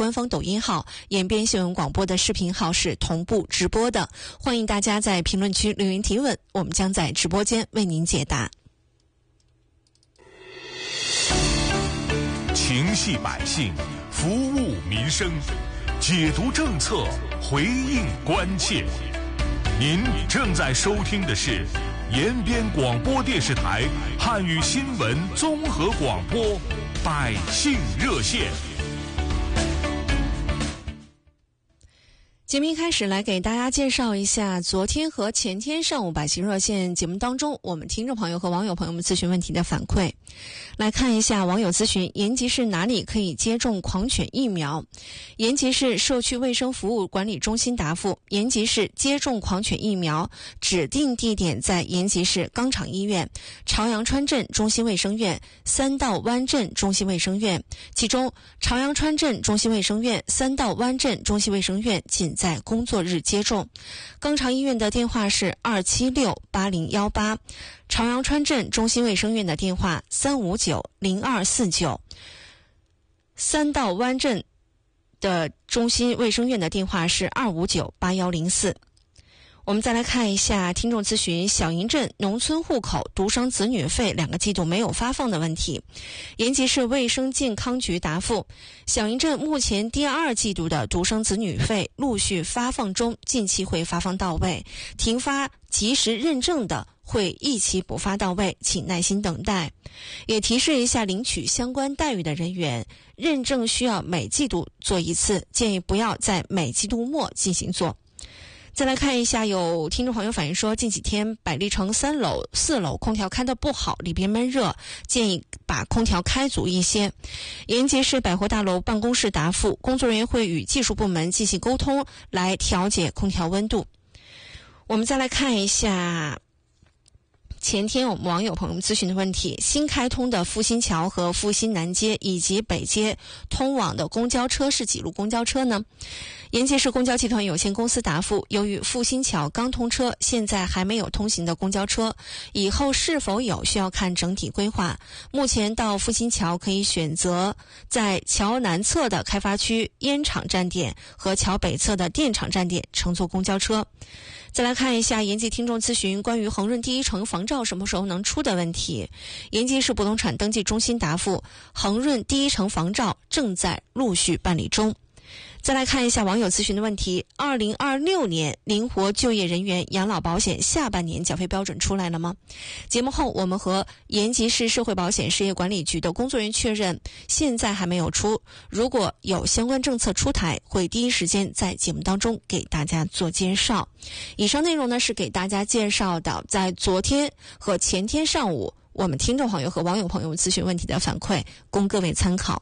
官方抖音号，延边新闻广播的视频号是同步直播的，欢迎大家在评论区留言提问，我们将在直播间为您解答。 情系百姓，服务民生，解读政策，回应关切。您正在收听的是延边广播电视台汉语新闻综合广播百姓热线。 节目一开始来给大家介绍一下昨天和前天上午百姓热线节目当中我们听众朋友和网友朋友们咨询问题的反馈。来看一下网友咨询，延吉市哪里可以接种狂犬疫苗？延吉市社区卫生服务管理中心答复，延吉市接种狂犬疫苗指定地点在延吉市钢厂医院、朝阳川镇中心卫生院、三道湾镇中心卫生院，其中朝阳川镇中心卫生院、三道湾镇中心卫生院仅在工作日接种。钢厂医院的电话是2768018，朝阳川镇中心卫生院的电话3590249，三道湾镇的中心卫生院的电话是2598104。我们再来看一下听众咨询小营镇农村户口独生子女费2个季度没有发放的问题。延吉市卫生健康局答复，小营镇目前第2季度的独生子女费陆续发放中，近期会发放到位，停发及时认证的会一期补发到位，请耐心等待。也提示一下领取相关待遇的人员，认证需要每季度做一次，建议不要在每季度末进行做。再来看一下，有听众朋友反映说，近几天百丽城3楼、4楼空调开得不好，里边闷热，建议把空调开足一些。延吉市百货大楼办公室答复，工作人员会与技术部门进行沟通，来调节空调温度。我们再来看一下前天我们网友朋友们咨询的问题，新开通的复兴桥和复兴南街以及北街通往的公交车是几路公交车呢？延吉市公交集团有限公司答复，由于复兴桥刚通车，现在还没有通行的公交车，以后是否有需要看整体规划。目前到复兴桥可以选择在桥南侧的开发区烟厂站点和桥北侧的电厂站点乘坐公交车。再来看一下延吉听众咨询关于恒润第一城房照什么时候能出的问题。延吉市不动产登记中心答复，恒润第一城房照正在陆续办理中。再来看一下网友咨询的问题，2026年灵活就业人员养老保险下半年缴费标准出来了吗？节目后我们和延吉市社会保险事业管理局的工作人员确认，现在还没有出，如果有相关政策出台，会第一时间在节目当中给大家做介绍。以上内容呢是给大家介绍的在昨天和前天上午我们听众朋友和网友朋友咨询问题的反馈，供各位参考。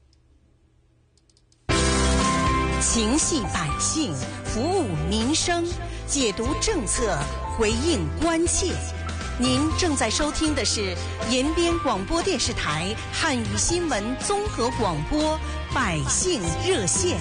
情系百姓，服务民生，解读政策，回应关切。您正在收听的是延边广播电视台汉语新闻综合广播百姓热线。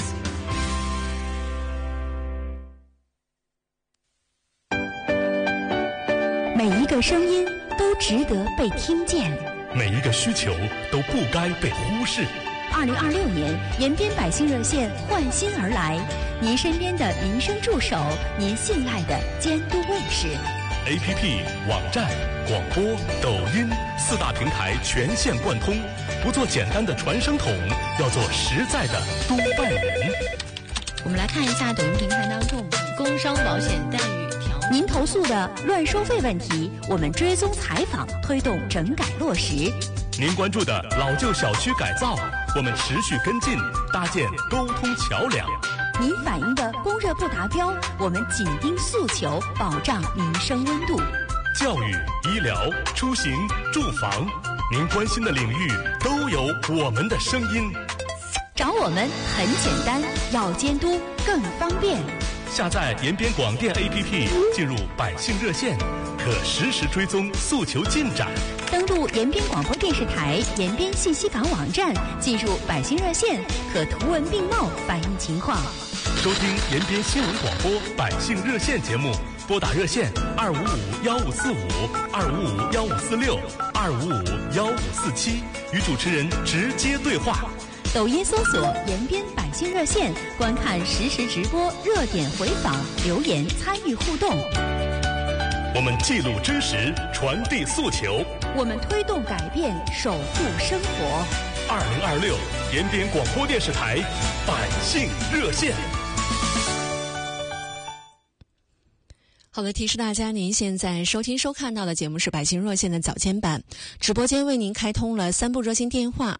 每一个声音都值得被听见， 每一个需求都不该被忽视。 2026年延边百姓热线换新而来，您身边的民生助手，您信赖的监督卫士。 APP、网站、广播、抖音4大平台全线贯通，不做简单的传声筒，要做实在的督办人。 我们来看一下抖音平台当中工伤保险待遇条文。 您投诉的乱收费问题，我们追踪采访，推动整改落实。 您关注的老旧小区改造，我们持续跟进，搭建沟通桥梁。 您反映的供热不达标，我们紧盯诉求，保障民生温度。 教育、医疗、出行、住房，您关心的领域都有我们的声音。 找我们很简单，要监督更方便。 下载延边广电 APP， 进入百姓热线，可实时追踪诉求进展。 登录延边广播电视台延边信息港网站，进入百姓热线，可图文并茂反映情况。 收听延边新闻广播百姓热线节目，拨打热线255-1545、255-1546、255-1547，与主持人直接对话。 抖音搜索延边百姓热线，观看实时直播、热点回访、留言参与互动。 我们记录知识，传递诉求， 我们推动改变，守护生活。 2026延边广播电视台百姓热线。 好的，提示大家，您现在收听收看到的节目是百姓热线的早间版，直播间为您开通了3部热线电话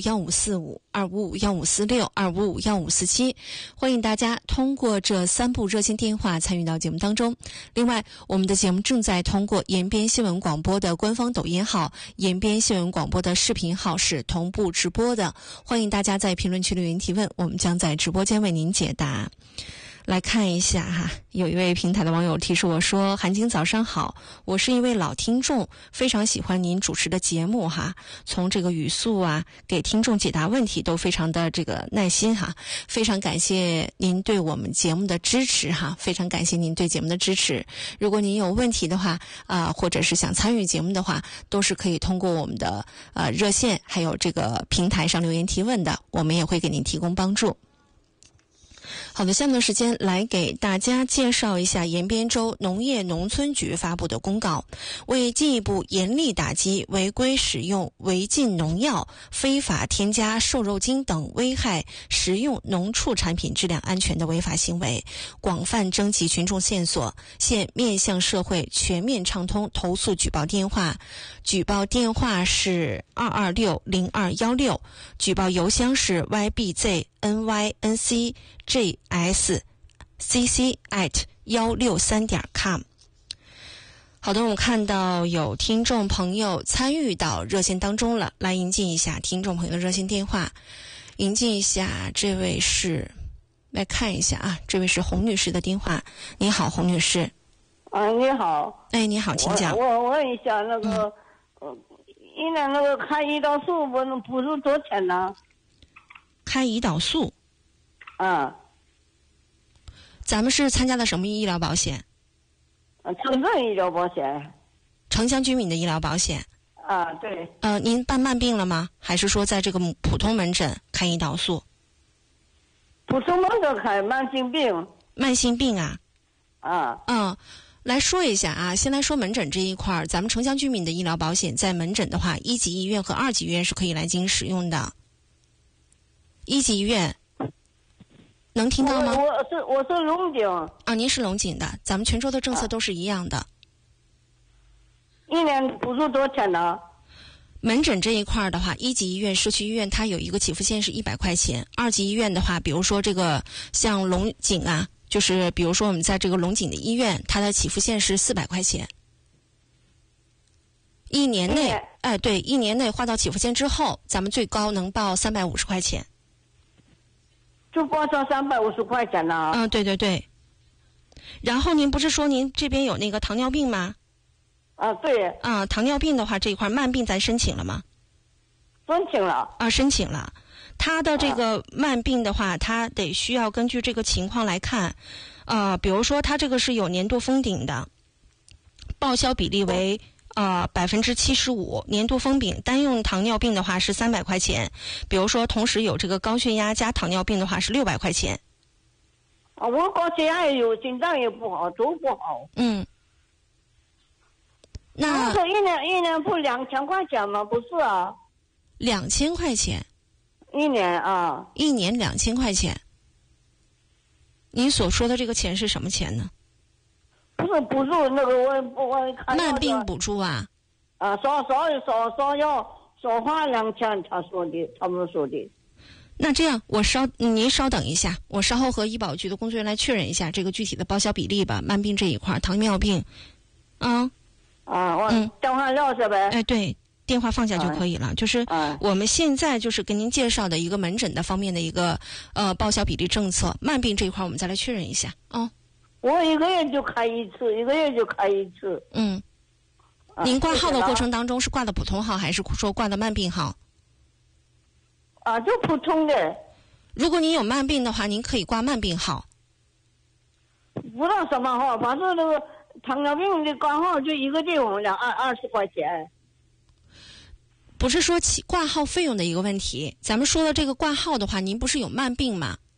2551545、2551546、2551547，欢迎大家通过这3部热线电话参与到节目当中。另外，我们的节目正在通过延边新闻广播的官方抖音号、延边新闻广播的视频号是同步直播的，欢迎大家在评论区留言提问，我们将在直播间为您解答。来看一下哈，有一位平台的网友提示我说：“韩晶早上好，我是一位老听众，非常喜欢您主持的节目哈，从这个语速啊，给听众解答问题都非常的这个耐心哈，非常感谢您对我们节目的支持哈，非常感谢您对节目的支持。如果您有问题的话或者是想参与节目的话，都是可以通过我们的热线还有这个平台上留言提问的，我们也会给您提供帮助。”好的，下面的时间来给大家介绍一下延边州农业农村局发布的公告，为进一步严厉打击违规使用违禁农药、非法添加瘦肉精等危害食用农畜产品质量安全的违法行为，广泛征集群众线索，现面向社会全面畅通投诉举报电话，举报电话是2260216，举报邮箱是 ybznyncjscc@163.com。好的，我们看到有听众朋友参与到热线当中了，来迎进一下听众朋友的热线电话，迎进一下这位是，来看一下啊，这位是洪女士的电话。你好，洪女士。 你好。 哎，你好，请讲。 我问一下那个，一年那个开胰岛素不是多少钱呢？ 开胰岛素。咱们是参加的什么医疗保险？ 城镇医疗保险。 城乡居民的医疗保险。 对。 您办慢病了吗？还是说在这个普通门诊开胰岛素？ 普通门诊开慢性病。 慢性病啊？来说一下啊，先来说门诊这一块儿，咱们城乡居民的医疗保险在门诊的话，1级医院和2级医院是可以来进行使用的。1级医院能听到吗？ 我是龙井。 您是龙井的，咱们全州的政策都是一样的。 一年补助多少钱呢？ 门诊这一块的话，1级医院、社区医院它有一个起付线是100块钱，2级医院的话，比如说这个像龙井啊，就是比如说我们在这个龙井的医院，它的起付线是400块钱。1年内，对，1年内划到起付线之后，咱们最高能报350块钱。 就报上350块钱呢？ 对对对。然后您不是说您这边有那个糖尿病吗？ 对。 糖尿病的话，这一块慢病咱申请了吗？ 申请了。 申请了。他的这个慢病的话，他得需要根据这个情况来看，比如说他这个是有年度封顶的，报销比例为75%，年度封顶单用糖尿病的话是300块钱，比如说同时有这个高血压加糖尿病的话是600块钱。 我高血压也有，心脏也不好，都不好。 那一年不2000块钱吗？不是啊。 2000块钱。 一年 1年2000块钱。您所说的这个钱是什么钱呢？ 不是补助那个我看慢病补助啊。 少要少花2000，他们说的。 那这样，您稍等一下，我稍后和医保局的工作人员来确认一下这个具体的报销比例吧。慢病这一块，糖尿病， 我电话撂下呗。 对，电话放下就可以了。就是我们现在就是给您介绍的一个门诊的方面的一个报销比例政策，慢病这一块我们再来确认一下。 我1个月就开一次。 您挂号的过程当中是挂的普通号还是说挂的慢病号？ 就普通的。 如果您有慢病的话，您可以挂慢病号。 不知道什么号，反正那个糖尿病的挂号就一个地方20块钱。 不是说挂号费用的一个问题。咱们说的这个挂号的话，您不是有慢病吗？